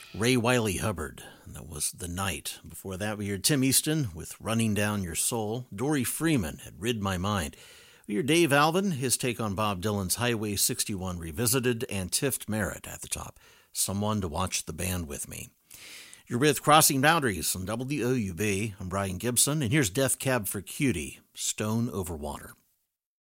Ray Wiley Hubbard, and that was The Night. Before that, we heard Tim Easton with Running Down Your Soul. Dory Freeman had Rid My Mind. We heard Dave Alvin, his take on Bob Dylan's Highway 61 Revisited, and Tift Merritt at the top, Someone to Watch the Band With Me. You're with Crossing Boundaries on WOUB. I'm Brian Gibson, and here's Death Cab for Cutie, Stone Over Water.